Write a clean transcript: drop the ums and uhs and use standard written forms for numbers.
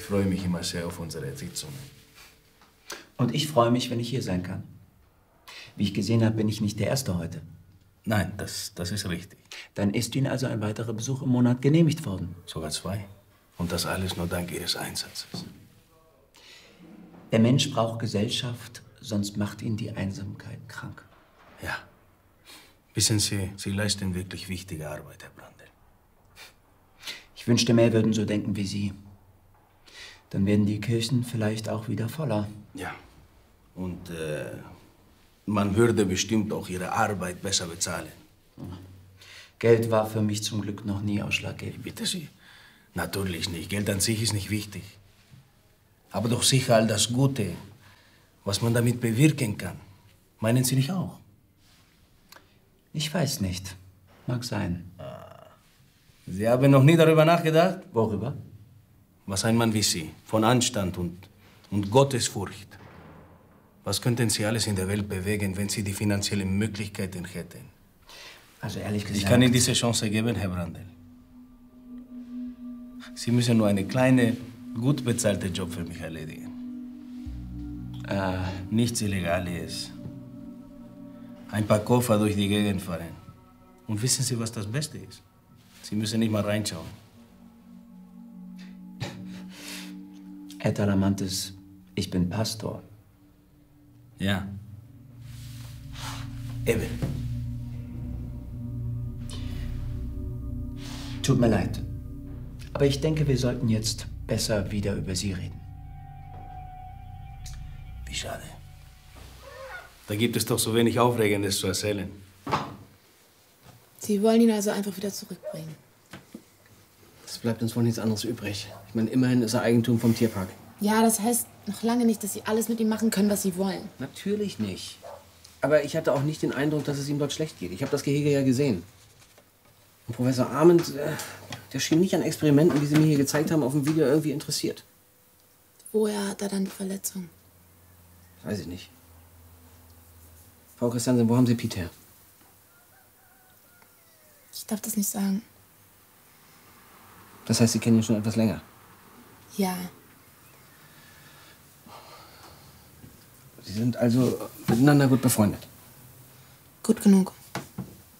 freue mich immer sehr auf unsere Sitzungen. Und ich freue mich, wenn ich hier sein kann. Wie ich gesehen habe, bin ich nicht der Erste heute. Nein, das ist richtig. Dann ist Ihnen also ein weiterer Besuch im Monat genehmigt worden. Sogar 2. Und das alles nur dank Ihres Einsatzes. Der Mensch braucht Gesellschaft, sonst macht ihn die Einsamkeit krank. Ja. Wissen Sie, Sie leisten wirklich wichtige Arbeit, Herr Brandl. Ich wünschte, mehr würden so denken wie Sie. Dann werden die Kirchen vielleicht auch wieder voller. Ja. Und man würde bestimmt auch Ihre Arbeit besser bezahlen. Geld war für mich zum Glück noch nie ausschlaggebend. Ich bitte Sie. Natürlich nicht. Geld an sich ist nicht wichtig. Aber doch sicher all das Gute, was man damit bewirken kann. Meinen Sie nicht auch? Ich weiß nicht. Mag sein. Sie haben noch nie darüber nachgedacht? Worüber? Was ein Mann wie Sie, von Anstand und Gottesfurcht. Was könnten Sie alles in der Welt bewegen, wenn Sie die finanziellen Möglichkeiten hätten? Also ehrlich gesagt... Ich kann Ihnen diese Chance geben, Herr Brandl. Sie müssen nur eine kleine, gut bezahlte Job für mich erledigen. Nichts Illegales. Ein paar Koffer durch die Gegend fahren. Und wissen Sie, was das Beste ist? Sie müssen nicht mal reinschauen. Herr Talamantes, ich bin Pastor. Ja. Eben. Tut mir leid. Aber ich denke, wir sollten jetzt besser wieder über Sie reden. Wie schade. Da gibt es doch so wenig Aufregendes zu erzählen. Sie wollen ihn also einfach wieder zurückbringen. Es bleibt uns wohl nichts anderes übrig. Ich meine, immerhin ist er Eigentum vom Tierpark. Ja, das heißt noch lange nicht, dass Sie alles mit ihm machen können, was Sie wollen. Natürlich nicht. Aber ich hatte auch nicht den Eindruck, dass es ihm dort schlecht geht. Ich habe das Gehege ja gesehen. Und Professor Arment, der schien nicht an Experimenten, die Sie mir hier gezeigt haben, auf dem Video irgendwie interessiert. Woher hat er dann die Verletzung? Weiß ich nicht. Frau Christiansen, wo haben Sie Piet her? Ich darf das nicht sagen. Das heißt, Sie kennen ihn schon etwas länger? Ja. Sie sind also miteinander gut befreundet? Gut genug.